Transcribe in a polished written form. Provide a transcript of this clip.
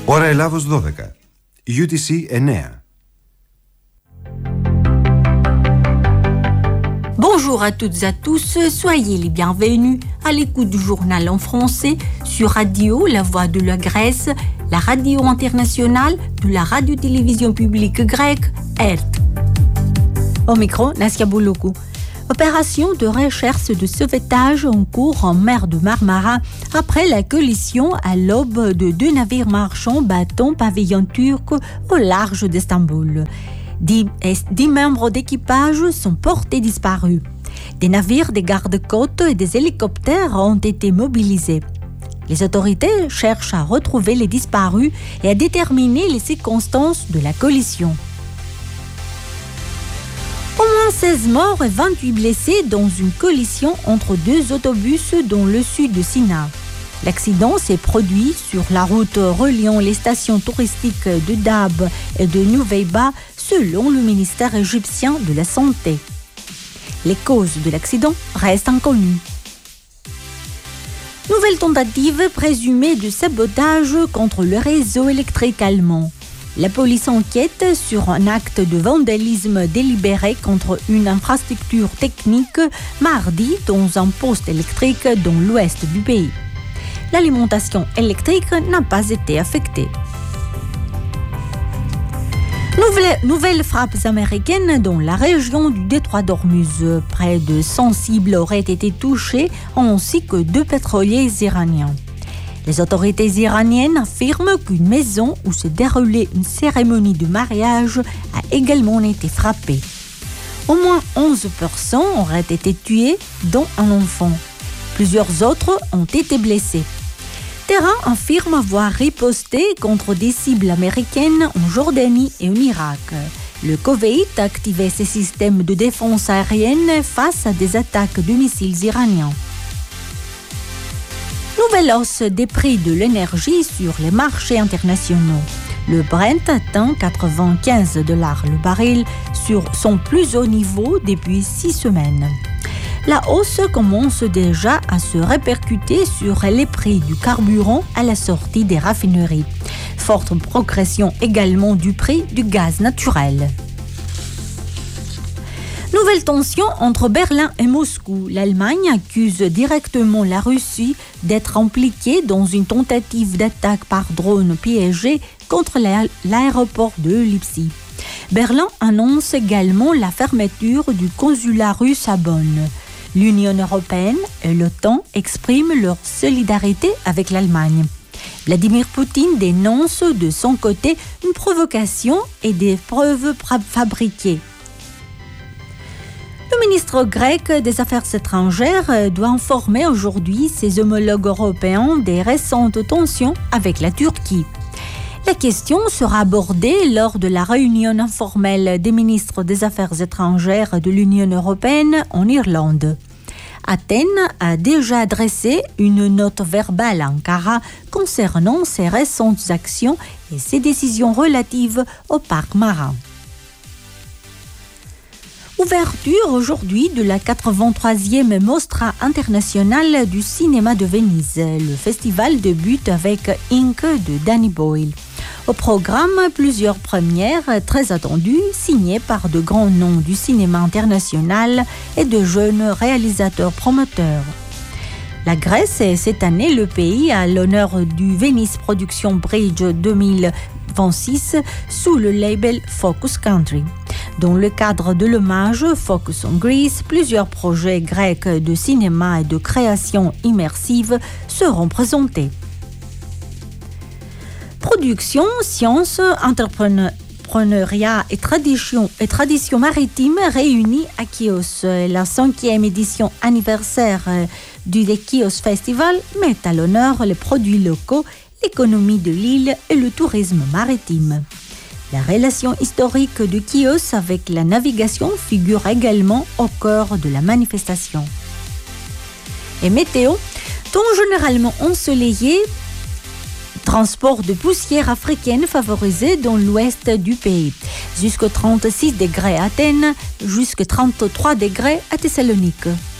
Ώρα Ελλάδος 12. UTC 9. Bonjour à toutes et à tous, soyez les bienvenus à l'écoute du journal en français sur Radio La Voix de la Grèce, la radio internationale de la radio-télévision publique grecque, ERT. Au micro, Nassia Bouloukou. Opération de recherche de sauvetage en cours en mer de Marmara après la collision à l'aube de 2 navires marchands battant pavillon turc au large d'Istanbul. 10 membres d'équipage sont portés disparus. Des navires, des gardes-côtes et des hélicoptères ont été mobilisés. Les autorités cherchent à retrouver les disparus et à déterminer les circonstances de la collision. Au moins 16 morts et 28 blessés dans une collision entre 2 autobus dans le sud de Sina. L'accident s'est produit sur la route reliant les stations touristiques de Dab et de Nuveiba selon le ministère égyptien de la Santé. Les causes de l'accident restent inconnues. Nouvelle tentative présumée de sabotage contre le réseau électrique allemand. La police enquête sur un acte de vandalisme délibéré contre une infrastructure technique mardi dans un poste électrique dans l'ouest du pays. L'alimentation électrique n'a pas été affectée. Nouvelles frappes américaines dans la région du détroit d'Ormuz. Près de 100 cibles auraient été touchées ainsi que 2 pétroliers iraniens. Les autorités iraniennes affirment qu'une maison où se déroulait une cérémonie de mariage a également été frappée. Au moins 11 personnes auraient été tuées, dont un enfant. Plusieurs autres ont été blessés. Téhéran affirme avoir riposté contre des cibles américaines en Jordanie et en Irak. Le Koweït a activé ses systèmes de défense aérienne face à des attaques de missiles iraniens. Nouvelle hausse des prix de l'énergie sur les marchés internationaux. Le Brent atteint $95 le baril sur son plus haut niveau depuis 6 semaines. La hausse commence déjà à se répercuter sur les prix du carburant à la sortie des raffineries. Forte progression également du prix du gaz naturel. Nouvelle tension entre Berlin et Moscou. L'Allemagne accuse directement la Russie d'être impliquée dans une tentative d'attaque par drone piégé contre l'aéroport de Leipzig. Berlin annonce également la fermeture du consulat russe à Bonn. L'Union européenne et l'OTAN expriment leur solidarité avec l'Allemagne. Vladimir Poutine dénonce de son côté une provocation et des preuves fabriquées. Le ministre grec des Affaires étrangères doit informer aujourd'hui ses homologues européens des récentes tensions avec la Turquie. La question sera abordée lors de la réunion informelle des ministres des Affaires étrangères de l'Union européenne en Irlande. Athènes a déjà adressé une note verbale à Ankara concernant ses récentes actions et ses décisions relatives au parc marin. Ouverture aujourd'hui de la 83e Mostra internationale du cinéma de Venise. Le festival débute avec Inc. de Danny Boyle. Au programme, plusieurs premières très attendues, signées par de grands noms du cinéma international et de jeunes réalisateurs promoteurs. La Grèce est cette année le pays à l'honneur du Venice Production Bridge 2026 sous le label Focus Country. Dans le cadre de l'hommage Focus on Greece, plusieurs projets grecs de cinéma et de création immersive seront présentés. Production, sciences, entrepreneuriat et tradition maritime réunis à Chios. La 5e édition anniversaire du Chios Festival met à l'honneur les produits locaux, l'économie de l'île et le tourisme maritime. La relation historique de Chios avec la navigation figure également au cœur de la manifestation. Et météo, temps généralement ensoleillé, transport de poussière africaine favorisé dans l'ouest du pays. Jusqu'à 36 degrés à Athènes, jusqu'à 33 degrés à Thessalonique.